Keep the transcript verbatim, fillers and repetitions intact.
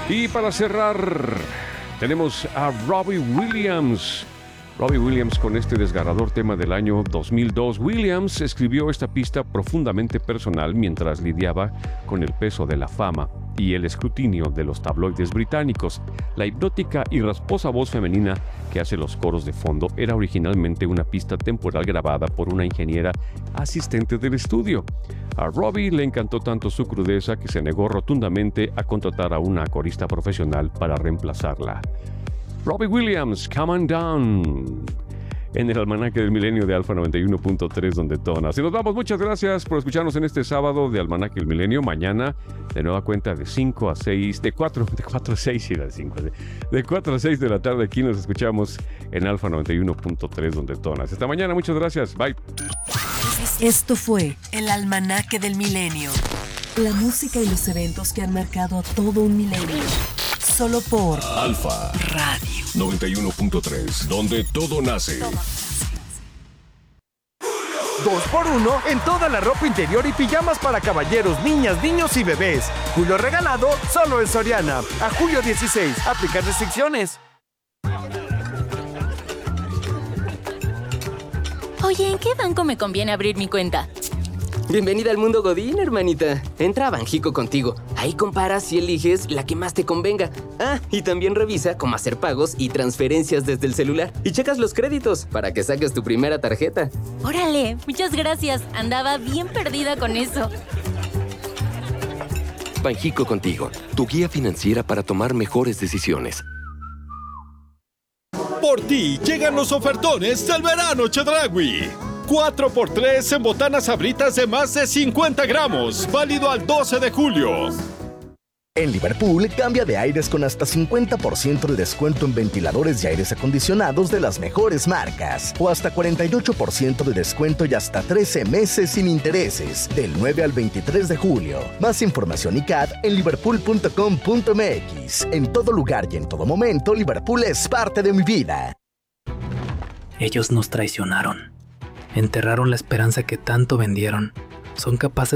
Y para cerrar, tenemos a Robbie Williams. Robbie Williams con este desgarrador tema del año dos mil dos. Williams escribió esta pista profundamente personal mientras lidiaba con el peso de la fama y el escrutinio de los tabloides británicos. La hipnótica y rasposa voz femenina que hace los coros de fondo era originalmente una pista temporal grabada por una ingeniera asistente del estudio. A Robbie le encantó tanto su crudeza que se negó rotundamente a contratar a una corista profesional para reemplazarla. Robbie Williams, Come On Down, en el Almanaque del Milenio de Alfa noventa y uno punto tres, donde tona. Así nos vamos. Muchas gracias por escucharnos en este sábado de Almanaque del Milenio. Mañana, de nueva cuenta, de cinco a seis, de cuatro, de cuatro a seis y de cinco, de, de cuatro a seis de la tarde. Aquí nos escuchamos en Alfa noventa y uno punto tres, donde tonas. Hasta mañana. Muchas gracias. Bye. Esto fue el Almanaque del Milenio. La música y los eventos que han marcado todo un milenio. Solo por Alfa Radio noventa y uno punto tres, donde todo nace. Dos por uno en toda la ropa interior y pijamas para caballeros, niñas, niños y bebés. Julio regalado solo en Soriana. A julio dieciséis. Aplicar restricciones. Oye, ¿en qué banco me conviene abrir mi cuenta? Bienvenida al mundo Godín, hermanita. Entra a Banjico Contigo. Ahí comparas y eliges la que más te convenga. Ah, y también revisa cómo hacer pagos y transferencias desde el celular. Y checas los créditos para que saques tu primera tarjeta. Órale, muchas gracias. Andaba bien perdida con eso. Banjico Contigo, tu guía financiera para tomar mejores decisiones. Por ti llegan los ofertones del verano Chedraui. cuatro por tres en botanas Sabritas de más de cincuenta gramos. Válido al doce de julio. En Liverpool, cambia de aires con hasta cincuenta por ciento de descuento en ventiladores y aires acondicionados de las mejores marcas. O hasta cuarenta y ocho por ciento de descuento y hasta trece meses sin intereses. Del nueve al veintitrés de julio. Más información y C A D en liverpool punto com punto m x. En todo lugar y en todo momento, Liverpool es parte de mi vida. Ellos nos traicionaron. Enterraron la esperanza que tanto vendieron. Son capaces